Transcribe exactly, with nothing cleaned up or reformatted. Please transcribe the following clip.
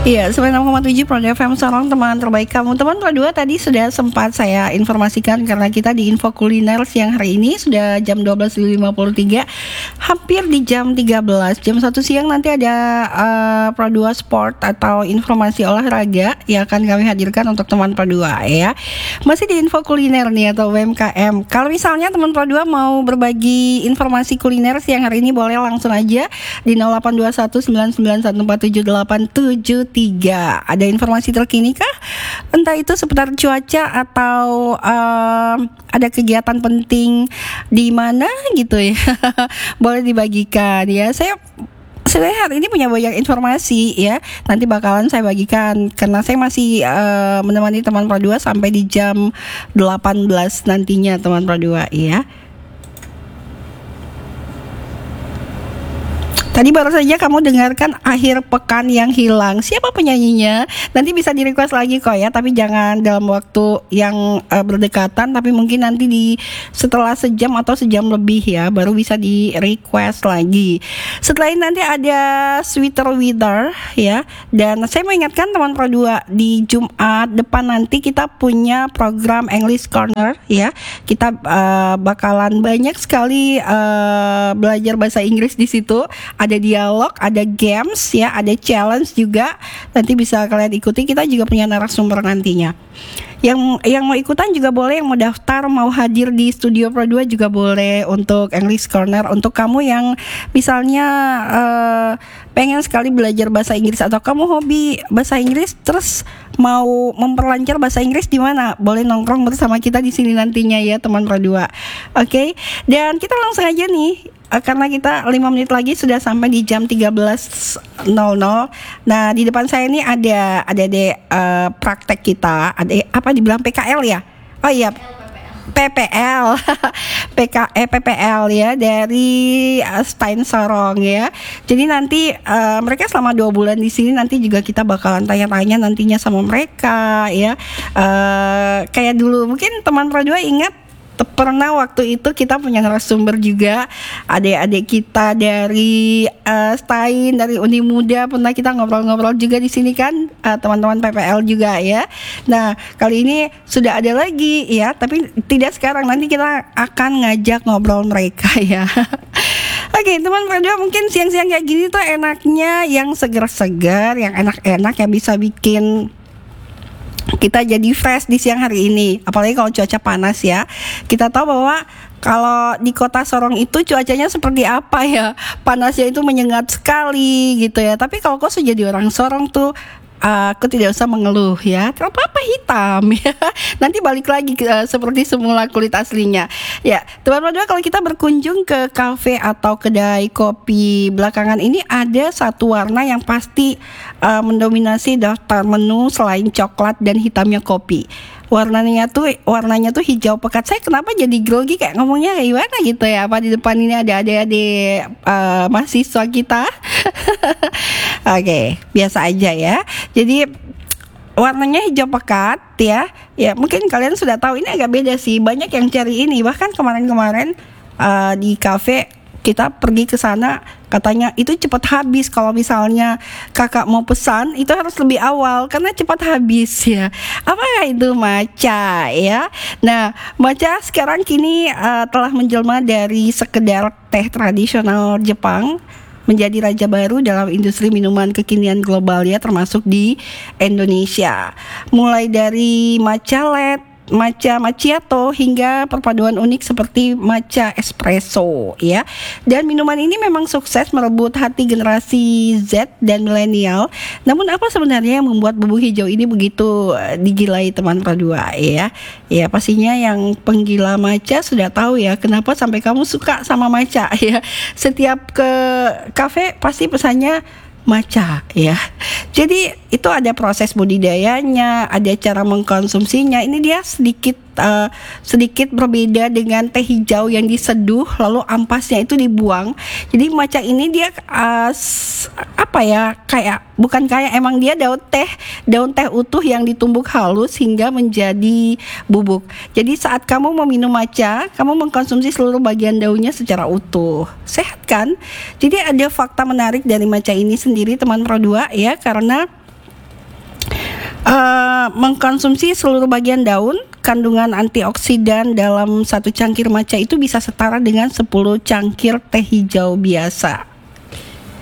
Iya, sembilan puluh enam koma tujuh Pro F M Sorong, teman terbaik kamu. Teman Pro dua tadi sudah sempat saya informasikan karena kita di info kuliner siang hari ini sudah jam dua belas lima puluh tiga, hampir di jam tiga belas. Jam satu siang nanti ada uh, Pro dua Sport atau informasi olahraga yang akan kami hadirkan untuk teman Pro dua ya. Masih di info kuliner nih atau U M K M. Kalau misalnya teman Pro dua mau berbagi informasi kuliner siang hari ini, boleh langsung aja di nol delapan dua satu sembilan sembilan satu empat tujuh delapan tujuh tiga. Ada informasi terkini kah? Entah itu seputar cuaca atau um, ada kegiatan penting di mana gitu ya. Boleh dibagikan ya. Saya Saya hari ini punya banyak informasi ya. Nanti bakalan saya bagikan karena saya masih uh, menemani teman Pro dua sampai di jam delapan belas nantinya teman Pro dua ya. Tadi baru saja kamu dengarkan Akhir Pekan Yang Hilang. Siapa penyanyinya? Nanti bisa di-request lagi kok ya, tapi jangan dalam waktu yang uh, berdekatan, tapi mungkin nanti di setelah sejam atau sejam lebih ya, baru bisa di-request lagi. Setelah ini nanti ada Sweeter Weather ya. Dan saya mengingatkan teman Pro dua, di Jumat depan nanti kita punya program English Corner ya. Kita uh, bakalan banyak sekali uh, belajar bahasa Inggris di situ. Ada dialog, ada games ya, ada challenge juga. Nanti bisa kalian ikuti. Kita juga punya narasumber nantinya. Yang yang mau ikutan juga boleh, yang mau daftar, mau hadir di studio Pro dua juga boleh untuk English Corner. Untuk kamu yang misalnya uh, pengen sekali belajar bahasa Inggris atau kamu hobi bahasa Inggris terus mau memperlancar bahasa Inggris, di mana? Boleh nongkrong bersama kita di sini nantinya ya teman Pro dua. Oke. Okay? Dan kita langsung aja nih, karena kita lima menit lagi sudah sampai di jam tiga belas nol nol. Nah, di depan saya ini ada ada de uh, praktek kita, ada apa dibilang P K L ya? Oh iya, P P L. P K eh P P L ya, dari uh, Stein Sorong ya. Jadi nanti uh, mereka selama dua bulan di sini, nanti juga kita bakalan tanya-tanya nantinya sama mereka ya. Uh, kayak dulu mungkin teman Pro dua ingat, pernah waktu itu kita punya narasumber juga, adik-adik kita dari uh, Stein, dari Uni Muda, pernah kita ngobrol-ngobrol juga di sini kan, uh, teman-teman P P L juga ya. Nah, kali ini sudah ada lagi ya, tapi tidak sekarang, nanti kita akan ngajak ngobrol mereka ya. Oke, teman Pro dua, mungkin siang-siang kayak gini tuh enaknya yang segar-segar, yang enak-enak, yang bisa bikin kita jadi fresh di siang hari ini. Apalagi kalau cuaca panas ya. Kita tahu bahwa kalau di kota Sorong itu cuacanya seperti apa ya, panasnya itu menyengat sekali gitu ya. Tapi kalau kau sudah jadi orang Sorong tuh, Uh, aku tidak usah mengeluh ya. Kenapa apa hitam ya? Nanti balik lagi ke, uh, seperti semula kulit aslinya. Ya, teman-teman, kalau kita berkunjung ke kafe atau kedai kopi belakangan ini, ada satu warna yang pasti uh, mendominasi daftar menu selain coklat dan hitamnya kopi. Warnanya tuh warnanya tuh hijau pekat. Saya kenapa jadi grogi kayak ngomongnya kayak gimana gitu ya? Apa di depan ini ada adik-adik uh, mahasiswa kita? Oke, okay, biasa aja ya. Jadi warnanya hijau pekat ya. Ya mungkin kalian sudah tahu, ini agak beda sih. Banyak yang cari ini. Bahkan kemarin-kemarin uh, di kafe kita pergi ke sana, katanya itu cepat habis. Kalau misalnya kakak mau pesan, itu harus lebih awal karena cepat habis ya. Apakah itu matcha ya? Nah, matcha sekarang kini uh, telah menjelma dari sekedar teh tradisional Jepang menjadi raja baru dalam industri minuman kekinian global ya, termasuk di Indonesia. Mulai dari matcha latte, matcha macchiato, hingga perpaduan unik seperti matcha espresso ya. Dan minuman ini memang sukses merebut hati generasi Z dan milenial. Namun apa sebenarnya yang membuat bubuk hijau ini begitu digilai teman Pro dua ya? Ya pastinya yang penggila matcha sudah tahu ya kenapa sampai kamu suka sama matcha ya. Setiap ke kafe pasti pesannya matcha ya. Jadi itu ada proses budidayanya, ada cara mengkonsumsinya. Ini dia sedikit uh, sedikit berbeda dengan teh hijau yang diseduh lalu ampasnya itu dibuang. Jadi matcha ini dia uh, apa ya, kayak bukan kayak emang dia daun teh, daun teh utuh yang ditumbuk halus hingga menjadi bubuk. Jadi saat kamu mau minum matcha, kamu mengkonsumsi seluruh bagian daunnya secara utuh. Sehat kan? Jadi ada fakta menarik dari matcha ini sendiri teman Pro dua ya, karena Eh, mengkonsumsi seluruh bagian daun, kandungan antioksidan dalam satu cangkir matcha itu bisa setara dengan sepuluh cangkir teh hijau biasa.